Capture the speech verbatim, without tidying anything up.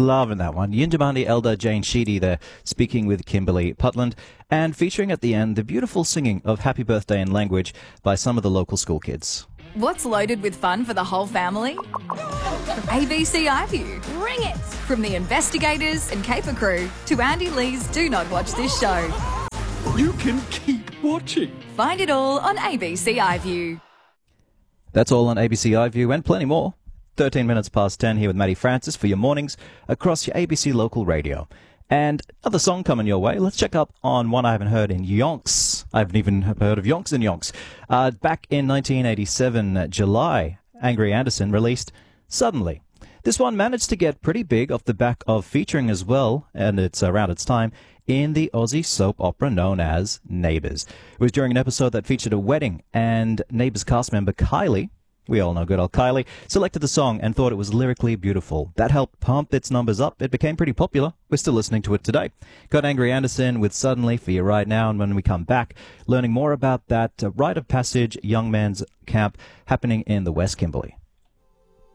Loving that one. Yindyamundi elder Jane Sheedy there, speaking with Kimberly Putland, and featuring at the end the beautiful singing of Happy Birthday in Language by some of the local school kids. What's loaded with fun for the whole family? A B C iView. Bring it! From the investigators and caper crew to Andy Lee's Do Not Watch This Show. You can keep watching. Find it all on A B C iView. That's all on A B C iView and plenty more. thirteen minutes past ten here with Matty Francis for your mornings across your A B C local radio. And another song coming your way. Let's check up on one I haven't heard in yonks. I haven't even heard of Yonks and Yonks. Uh, back in nineteen eighty-seven, uh, July, Angry Anderson released Suddenly. This one managed to get pretty big off the back of featuring as well, and it's around its time, in the Aussie soap opera known as Neighbours. It was during an episode that featured a wedding, and Neighbours cast member Kylie, we all know good old Kylie, selected the song and thought it was lyrically beautiful. That helped pump its numbers up. It became pretty popular. We're still listening to it today. Got Angry Anderson with Suddenly for you right now, and when we come back, learning more about that uh, rite of passage young man's camp happening in the West Kimberley.